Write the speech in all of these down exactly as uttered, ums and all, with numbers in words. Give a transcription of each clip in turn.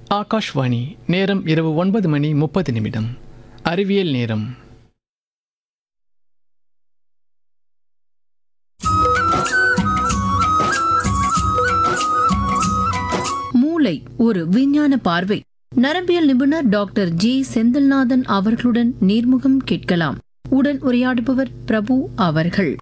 ஆகாஷ்வாணி. நேரம் இரவு ஒன்பது மணி முப்பது நிமிடம். அறிவியல் நேரம். மூளை ஒரு விஞ்ஞான பார்வை. நரம்பியல் நிபுணர் டாக்டர் ஜி செந்தில்நாதன் அவர்களுடன் நேர்முகம் கேட்கலாம். உடன் உரையாடுபவர் பிரபு அவர்கள்.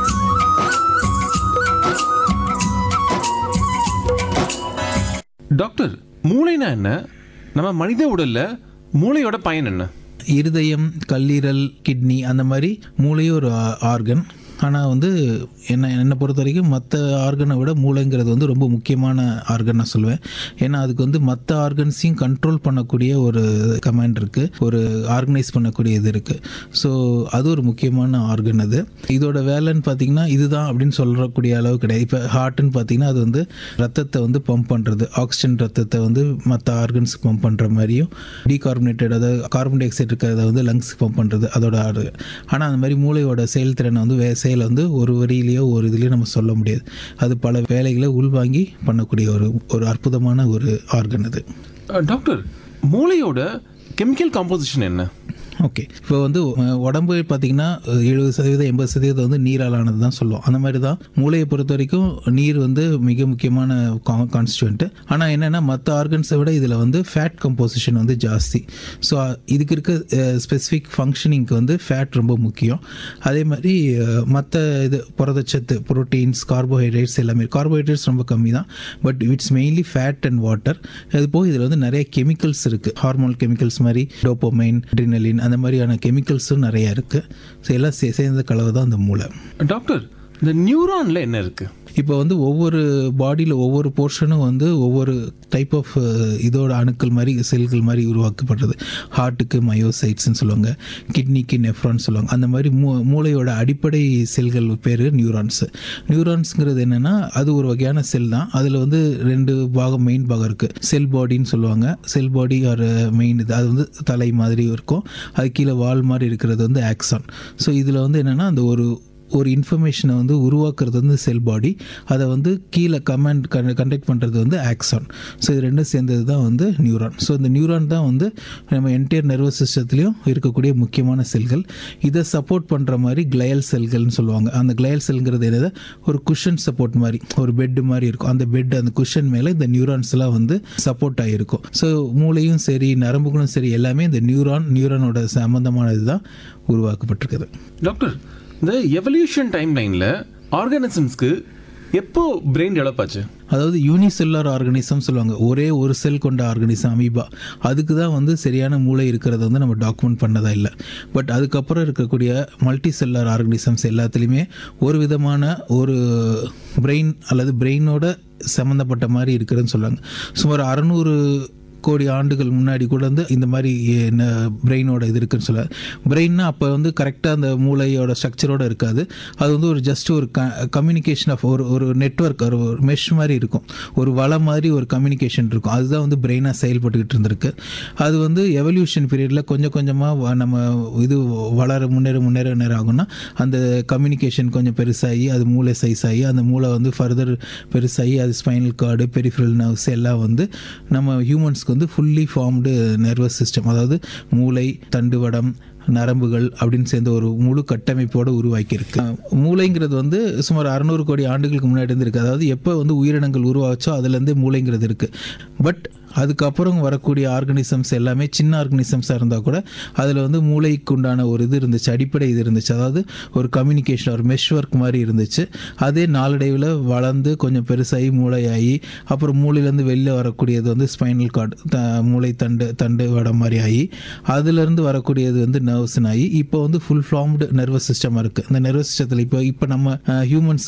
டாக்டர், மூளைனா என்ன? நம்ம மனித உடல்ல மூளையோட பயன் என்ன? இருதயம், கல்லீரல், கிட்னி அந்த மாதிரி மூளையும் ஒரு ஆர்கன். ஆனால் வந்து என்ன என்னை பொறுத்த வரைக்கும் மற்ற ஆர்கனை விட மூளைங்கிறது வந்து ரொம்ப முக்கியமான ஆர்கன் நான் சொல்லுவேன். ஏன்னா அதுக்கு வந்து மற்ற ஆர்கன்ஸையும் கண்ட்ரோல் பண்ணக்கூடிய ஒரு கமாண்ட் இருக்குது, ஒரு ஆர்கனைஸ் பண்ணக்கூடிய இது இருக்குது. ஸோ அது ஒரு முக்கியமான ஆர்கன். அது இதோட வேலைன்னு பார்த்தீங்கன்னா இதுதான் அப்படின்னு சொல்லக்கூடிய அளவு கிடையாது. இப்போ ஹார்ட்டுன்னு பார்த்தீங்கன்னா அது வந்து ரத்தத்தை வந்து பம்ப் பண்ணுறது, ஆக்சிஜன் ரத்தத்தை வந்து மற்ற ஆர்கன்ஸ் பம்ப் பண்ணுற மாதிரியும், டீகார்பனேட்டட் அதாவது கார்பன் டை ஆக்சைடு இருக்கிறத வந்து லங்ஸ் பம்ப் பண்ணுறது அதோட ஆர்கன். ஆனால் அந்த மாதிரி மூளையோட செயல்திறனை வந்து வே செயல் வந்து ஒரு வரியிலையோ ஒரு இதுலையோ நம்ம சொல்ல முடியாது. அது பல வேலைகளை உள்வாங்கி பண்ணக்கூடிய ஒரு ஒரு அற்புதமான ஒரு ஆர்கன் அது. டாக்டர், மூளையோட கெமிக்கல் காம்போசிஷன் என்ன? ஓகே, இப்போ வந்து உடம்பு பார்த்திங்கன்னா எழுபது சதவீதம் எண்பது சதவீதம் வந்து நீரால் ஆனது தான் சொல்லுவோம். அந்த மாதிரி தான் மூளையை பொறுத்த வரைக்கும் நீர் வந்து மிக முக்கியமான கான்ஸ்டியூவன்ட்டு. ஆனால் என்னென்னா மற்ற ஆர்கன்ஸை விட இதில் வந்து ஃபேட் கம்போசிஷன் வந்து ஜாஸ்தி. ஸோ இதுக்கு இருக்க ஸ்பெசிஃபிக் ஃபங்க்ஷனிங்க்கு வந்து ஃபேட் ரொம்ப முக்கியம். அதே மாதிரி மற்ற இது புரதச்சத்து, ப்ரோட்டீன்ஸ், கார்போஹைட்ரேட்ஸ் எல்லாமே. கார்போஹைட்ரேட்ஸ் ரொம்ப கம்மி தான், but it's mainly fat and water. அது போக இதில் வந்து நிறைய கெமிக்கல்ஸ் இருக்குது, ஹார்மோன் கெமிக்கல்ஸ் மாதிரி டோபமைன், அட்ரினலின், அந்த மாதிரியான கெமிக்கல்ஸும் நிறையா இருக்குது. ஸோ எல்லாம் சே சேர்ந்த கலவை தான் அந்த மூளை. டாக்டர், இந்த நியூரானில் என்ன இருக்குது? இப்போ வந்து ஒவ்வொரு பாடியில் ஒவ்வொரு போர்ஷனும் வந்து ஒவ்வொரு டைப் ஆஃப் இதோட அணுக்கள் மாதிரி செல்கள் மாதிரி உருவாக்கப்படுறது. ஹார்ட்டுக்கு மயோசைட்ஸ்ன்னு சொல்லுவாங்க, கிட்னிக்கு நெஃப்ரான் சொல்லுவாங்க. அந்த மாதிரி மூ மூளையோட அடிப்படை செல்கள் பேர் நியூரான்ஸு. நியூரான்ஸுங்கிறது என்னென்னா அது ஒரு வகையான செல் தான். அதில் வந்து ரெண்டு பாகம், மெயின் பாகம் இருக்குது. செல் பாடின்னு சொல்லுவாங்க. செல் பாடி ஒரு மெயின் இது, அது வந்து தலை மாதிரி இருக்கும். அது கீழே வால் மாதிரி இருக்கிறது வந்து ஆக்சான். ஸோ இதில் வந்து என்னென்னா அந்த ஒரு ஒரு இன்ஃபர்மேஷனை வந்து உருவாக்குறது வந்து செல் பாடி, அதை வந்து கீழே கமாண்ட் கன் கண்டக்ட் பண்ணுறது வந்து ஆக்சான். ஸோ இது ரெண்டும் சேர்ந்தது தான் வந்து நியூரான். ஸோ இந்த நியூரான் தான் வந்து நம்ம என்டையர் நர்வஸ் சிஸ்டத்துலேயும் இருக்கக்கூடிய முக்கியமான செல்கள். இதை சப்போர்ட் பண்ணுற மாதிரி கிளையல் செல்கள்னு சொல்லுவாங்க. அந்த கிளையல் செல்ங்கிறது என்னது, ஒரு குஷன் சப்போர்ட் மாதிரி, ஒரு பெட்டு மாதிரி இருக்கும். அந்த பெட், அந்த குஷன் மேலே இந்த நியூரான்ஸ்லாம் வந்து சப்போர்ட் ஆகிருக்கும். ஸோ மூளையும் சரி நரம்புகளும் சரி எல்லாமே இந்த நியூரான் நியூரானோட சம்மந்தமானது தான் உருவாக்கப்பட்டிருக்குது. டாக்டர், இந்த எவல்யூஷன் டைம் லைனில் ஆர்கானிசம்ஸ்க்கு எப்போ பிரெயின் டெவலப் ஆச்சு? அதாவது யூனிசெல்லார் ஆர்கானிசம் சொல்லுவாங்க, ஒரே ஒரு செல் கொண்ட ஆர்கானிசம் அமீபா. அதுக்கு தான் வந்து சரியான மூளை இருக்கிறத வந்து நம்ம டாக்குமெண்ட் பண்ணதா இல்லை. பட் அதுக்கப்புறம் இருக்கக்கூடிய மல்டி செல்லார் ஆர்கானிசம்ஸ் எல்லாத்துலேயுமே ஒரு விதமான ஒரு பிரெயின் அல்லது பிரெயினோட சம்மந்தப்பட்ட மாதிரி இருக்கிறதுன்னு சொல்லுவாங்க. சுமார் அறநூறு கோடி ஆண்டுகள் முன்னாடி கூட வந்து இந்த மாதிரி பிரெயினோட இது இருக்குன்னு சொல்ல. பிரெயின்னா அப்போ வந்து கரெக்டாக அந்த மூளையோட ஸ்ட்ரக்சரோடு இருக்காது. அது வந்து ஒரு ஜஸ்ட் ஒரு க கம்யூனிகேஷன் ஆஃப் ஒரு ஒரு நெட்ஒர்க், ஒரு மெஷ் மாதிரி இருக்கும், ஒரு வலை மாதிரி ஒரு கம்யூனிகேஷன் இருக்கும். அதுதான் வந்து பிரெயினாக செயல்பட்டுக்கிட்டு இருந்திருக்கு. அது வந்து எவல்யூஷன் பீரியடில் கொஞ்சம் கொஞ்சமாக நம்ம இது வளர முன்னேற முன்னேற நேரம் ஆகும்னா அந்த கம்யூனிகேஷன் கொஞ்சம் பெருசாகி அது மூளை சைஸ் ஆகி அந்த மூளை வந்து ஃபர்தர் பெருசாகி அது ஸ்பைனல் கார்டு, பெரிஃபரல் நர்வ்ஸ் எல்லாம் வந்து நம்ம ஹியூமன்ஸ்க்கு வந்து ஃபுல்லி ஃபார்ம்டு நர்வஸ் சிஸ்டம், அதாவது மூளை, தண்டுவடம், நரம்புகள் அப்படின்னு சேர்ந்த ஒரு முழு கட்டமைப்போடு உருவாக்கியிருக்கு. மூளைங்கிறது வந்து சுமார் அறுநூறு கோடி ஆண்டுகளுக்கு முன்னாடி இருந்து இருக்குது. அதாவது எப்போ வந்து உயிரினங்கள் உருவாச்சோ அதுலேருந்தே மூளைங்கிறது இருக்குது. பட் அதுக்கப்புறம் வரக்கூடிய ஆர்கனிசம்ஸ் எல்லாமே சின்ன ஆர்கனிசம்ஸாக இருந்தால் கூட அதில் வந்து மூளைக்கு உண்டான ஒரு இது இருந்துச்சு, அடிப்படை இது இருந்துச்சு. அதாவது ஒரு கம்யூனிகேஷன், ஒரு மெஷ் ஒர்க் மாதிரி இருந்துச்சு. அதே நாளடைவில் வளர்ந்து கொஞ்சம் பெருசாகி மூளையாகி அப்புறம் மூளையிலேருந்து வெளியில் வரக்கூடியது வந்து ஸ்பைனல் கார்டு, த மூளை தண்டு தண்டு வடம் மாதிரி ஆகி அதுலேருந்து வரக்கூடியது வந்து நர்வ்ஸ்னு ஆகி இப்போ வந்து ஃபுல் ஃபார்ம்டு நர்வஸ் சிஸ்டமாக இருக்குது. இந்த நர்வஸ் சிஸ்டத்தில் இப்போ இப்போ நம்ம ஹியூமன்ஸ்